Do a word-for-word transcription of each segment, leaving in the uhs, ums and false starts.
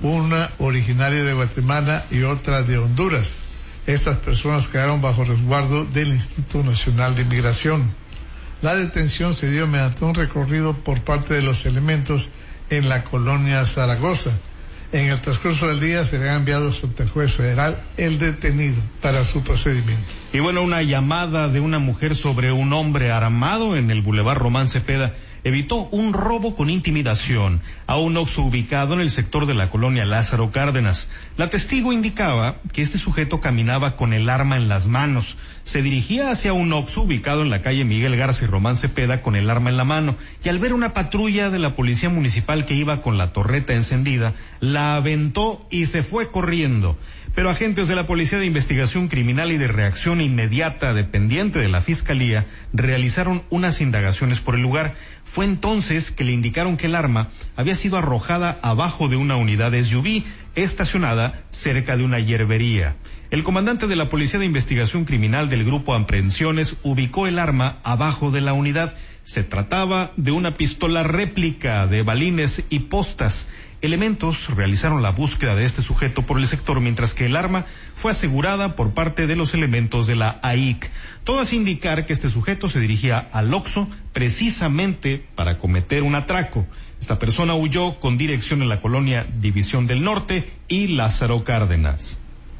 una originaria de Guatemala y otra de Honduras. Estas personas quedaron bajo resguardo del Instituto Nacional de Inmigración. La detención se dio mediante un recorrido por parte de los elementos en la colonia Zaragoza. En el transcurso del día se le ha enviado ante el juez federal el detenido para su procedimiento. Y bueno, una llamada de una mujer sobre un hombre armado en el Boulevard Román Cepeda evitó un robo con intimidación a un Oxxo ubicado en el sector de la colonia Lázaro Cárdenas. La testigo indicaba que este sujeto caminaba con el arma en las manos. Se dirigía hacia un Oxxo ubicado en la calle Miguel Garza y Román Cepeda con el arma en la mano, y al ver una patrulla de la policía municipal que iba con la torreta encendida, la aventó y se fue corriendo. Pero agentes de la Policía de Investigación Criminal y de Reacción Inmediata, dependiente de la Fiscalía, realizaron unas indagaciones por el lugar. Fue entonces que le indicaron que el arma había sido arrojada abajo de una unidad S U V estacionada cerca de una hierbería. El comandante de la Policía de Investigación Criminal del Grupo Aprehensiones ubicó el arma abajo de la unidad. Se trataba de una pistola réplica de balines y postas. Elementos realizaron la búsqueda de este sujeto por el sector, mientras que el arma fue asegurada por parte de los elementos de la A I C. Todo hace indicar que este sujeto se dirigía al Oxxo precisamente para cometer un atraco. Esta persona huyó con dirección en la colonia División del Norte y Lázaro Cárdenas.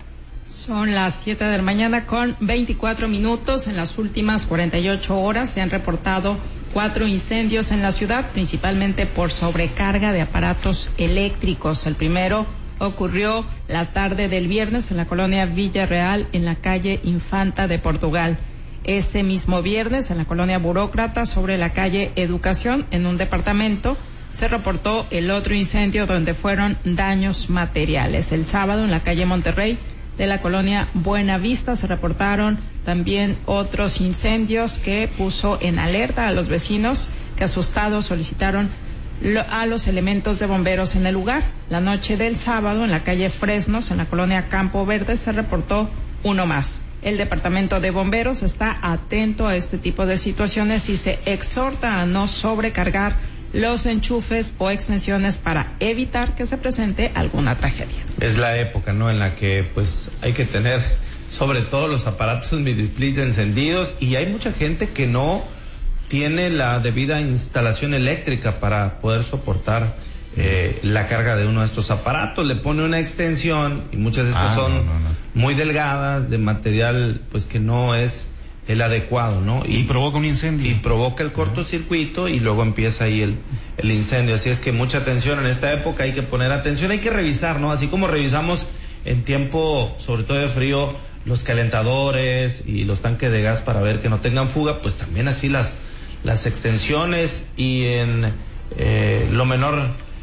Son las siete de la mañana con veinticuatro minutos. En las últimas cuarenta y ocho horas se han reportado cuatro incendios en la ciudad, principalmente por sobrecarga de aparatos eléctricos. El primero ocurrió la tarde del viernes en la colonia Villarreal, en la calle Infanta de Portugal. Ese mismo viernes, en la colonia Burócrata, sobre la calle Educación, en un departamento, se reportó el otro incendio donde fueron daños materiales. El sábado, en la calle Monterrey, de la colonia Buenavista, se reportaron también otros incendios que puso en alerta a los vecinos, que asustados solicitaron lo, a los elementos de bomberos en el lugar. La noche del sábado, en la calle Fresnos, en la colonia Campo Verde, se reportó uno más. El departamento de bomberos está atento a este tipo de situaciones y se exhorta a no sobrecargar los enchufes o extensiones para evitar que se presente alguna tragedia. Es la época, ¿no?, en la que pues hay que tener sobre todo los aparatos mini-splits encendidos, y hay mucha gente que no tiene la debida instalación eléctrica para poder soportar eh, la carga de uno de estos aparatos. Le pone una extensión y muchas de estas ah, son no, no, no. muy delgadas, de material pues que no es el adecuado, ¿no? Y, y provoca un incendio. Y provoca el cortocircuito y luego empieza ahí el, el incendio. Así es que mucha atención en esta época, hay que poner atención, hay que revisar, ¿no? Así como revisamos en tiempo, sobre todo de frío, los calentadores y los tanques de gas para ver que no tengan fuga, pues también así las, las extensiones, y en eh, lo menor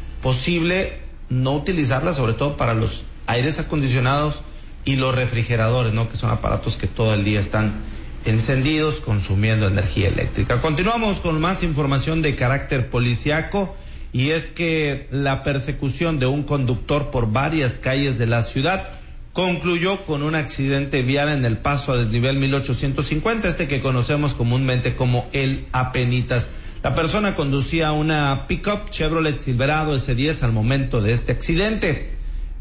posible no utilizarlas, sobre todo para los aires acondicionados y los refrigeradores, ¿no? Que son aparatos que todo el día están encendidos, consumiendo energía eléctrica. Continuamos con más información de carácter policiaco, y es que la persecución de un conductor por varias calles de la ciudad concluyó con un accidente vial en el paso a desnivel mil ochocientos cincuenta, este que conocemos comúnmente como el Apenitas. La persona conducía una pick-up Chevrolet Silverado ese diez al momento de este accidente.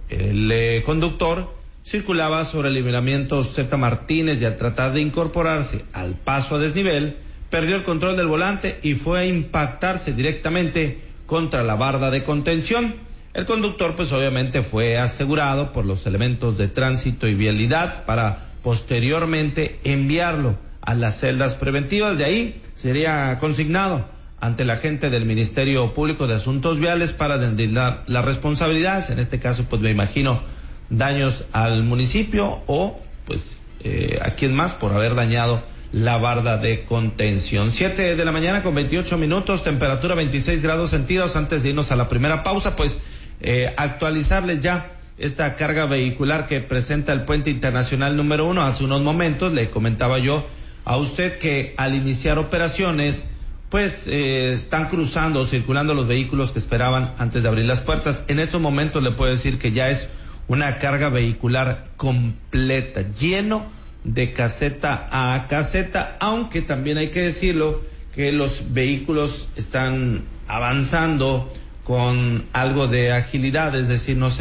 El eh, conductor circulaba sobre el libramiento Z Martínez y al tratar de incorporarse al paso a desnivel, perdió el control del volante y fue a impactarse directamente contra la barda de contención. El conductor pues obviamente fue asegurado por los elementos de tránsito y vialidad para posteriormente enviarlo a las celdas preventivas. De ahí sería consignado ante la agente del Ministerio Público de Asuntos Viales para deslindar las responsabilidades. En este caso pues me imagino daños al municipio o pues eh, a quien más por haber dañado la barda de contención. Siete de la mañana con veintiocho minutos, temperatura veintiséis grados centígrados. Antes de irnos a la primera pausa, pues eh, actualizarles ya esta carga vehicular que presenta el puente internacional número uno. Hace unos momentos le comentaba yo a usted que al iniciar operaciones pues eh, están cruzando, circulando los vehículos que esperaban antes de abrir las puertas. En estos momentos le puedo decir que ya es una carga vehicular completa, lleno de caseta a caseta, aunque también hay que decirlo que los vehículos están avanzando con algo de agilidad, es decir, no se